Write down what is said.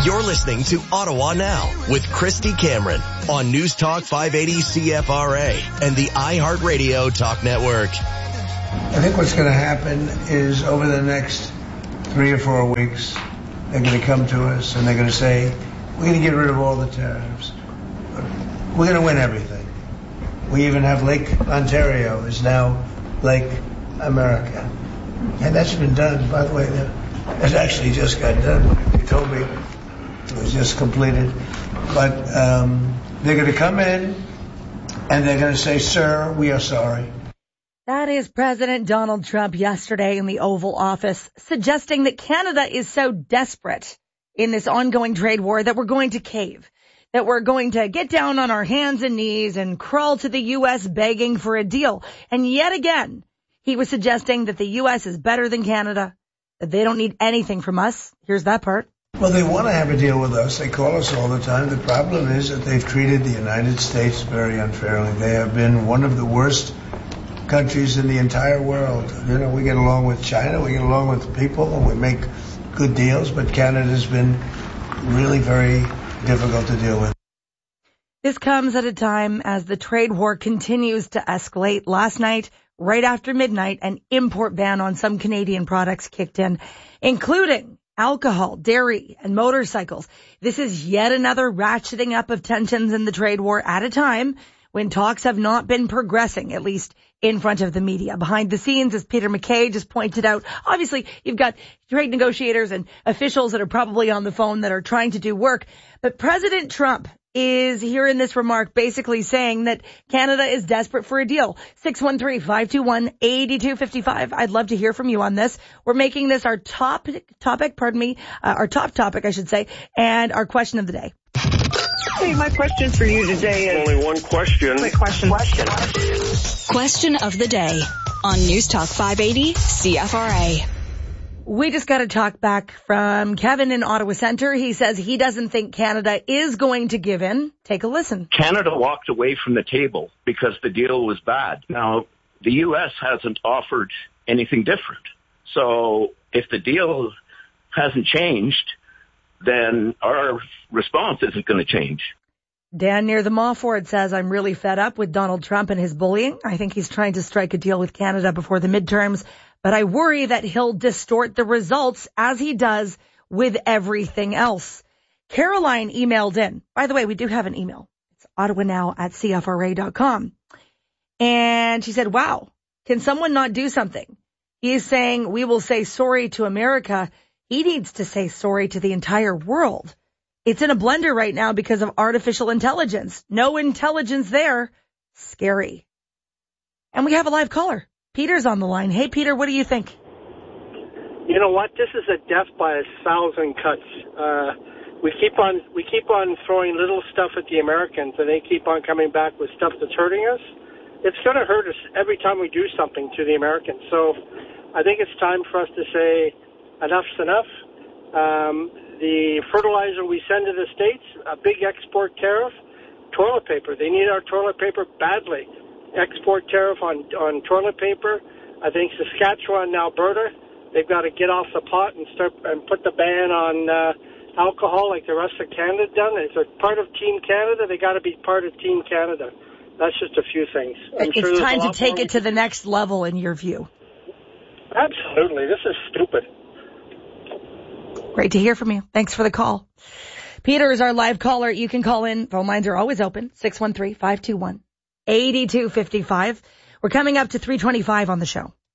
You're listening to Ottawa Now with Christy Cameron on News Talk 580 CFRA and the iHeartRadio Talk Network. I think what's going to happen is over the next 3 or 4 weeks, they're going to come to us and they're going to say, we're going to get rid of all the tariffs. We're going to win everything. We even have Lake Ontario is now Lake America. And that's been done, by the way. It actually just got done. They told me it was just completed. But they're going to come in and they're going to say, sir, we are sorry. That is President Donald Trump yesterday in the Oval Office, suggesting that Canada is so desperate in this ongoing trade war that we're going to cave, that we're going to get down on our hands and knees and crawl to the U.S. begging for a deal. And yet again, he was suggesting that the U.S. is better than Canada, that they don't need anything from us. Here's that part. Well, they want to have a deal with us. They call us all the time. The problem is that they've treated the United States very unfairly. They have been one of the worst countries in the entire world. You know, we get along with China, we get along with people, and we make good deals, but Canada's been really very difficult to deal with. This comes at a time as the trade war continues to escalate. Last night, right after midnight, an import ban on some Canadian products kicked in, including alcohol, dairy, and motorcycles. This is yet another ratcheting up of tensions in the trade war at a time when talks have not been progressing, at least in front of the media. Behind the scenes, as Peter MacKay just pointed out, obviously you've got trade negotiators and officials that are probably on the phone that are trying to do work. But President Trump is here in this remark basically saying that Canada is desperate for a deal. 613-521-8255. I'd love to hear from you on this. We're making this our top topic, I should say, and our question of the day. Hey, my question for you today is... Only one question. Quick question. Question of the day on News Talk 580 CFRA. We just got a talk back from Kevin in Ottawa Centre. He says he doesn't think Canada is going to give in. Take a listen. Canada walked away from the table because the deal was bad. Now, the U.S. hasn't offered anything different. So if the deal hasn't changed, then our response isn't going to change. Dan near the Mofford says, I'm really fed up with Donald Trump and his bullying. I think he's trying to strike a deal with Canada before the midterms, but I worry that he'll distort the results as he does with everything else. Caroline emailed in. By the way, we do have an email. It's ottawanow@cfra.com. And she said, wow, can someone not do something? He's saying we will say sorry to America. He needs to say sorry to the entire world. It's in a blender right now because of artificial intelligence. No intelligence there. Scary. And we have a live caller. Peter's on the line. Hey, Peter, what do you think? You know what? This is a death by 1,000 cuts. We keep on throwing little stuff at the Americans, and they keep on coming back with stuff that's hurting us. It's going to hurt us every time we do something to the Americans. So I think it's time for us to say enough's enough. The fertilizer we send to the States, a big export tariff. Toilet paper. They need our toilet paper badly. Export tariff on toilet paper. I think Saskatchewan and Alberta, they've got to get off the pot and put the ban on alcohol like the rest of Canada done. If they're part of Team Canada, they got to be part of Team Canada. That's just a few things. It's time to take it to the next level in your view. Absolutely. This is stupid. Great to hear from you. Thanks for the call. Peter is our live caller. You can call in. Phone lines are always open. 613-521-8255. We're coming up to 3:25 on the show.